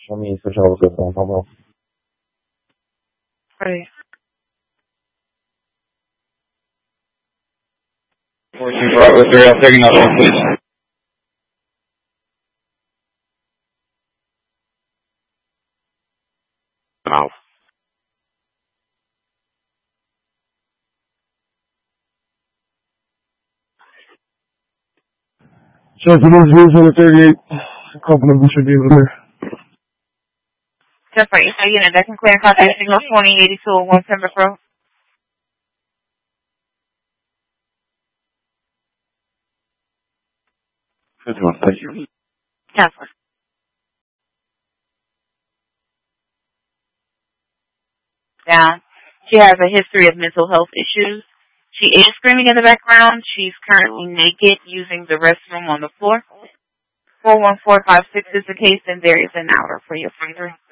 什么意思？稍微给我好不好？ Right. 14 with 3, I'm taking up one, please. Mouth. Sentinel 038, company, we should be able to hear. Just right. So, unit, that can clear contact signal 208201 Pembroke Road. Thank you. Counselor. Down. She has a history of mental health issues. She is screaming in the background. She's currently naked using the restroom on the floor. 41456 is the case, and there is an hour for your further